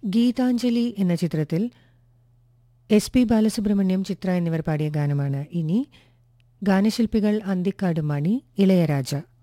ഗീതാഞ്ജലി എന്ന ചിത്രത്തിൽ SP ബാലസുബ്രഹ്മണ്യം, ചിത്ര എന്നിവർ പാടിയ ഗാനമാണ് ഇനി. ഗാനശില്പികൾ അന്തിക്കാട് മണി, ഇളയരാജ.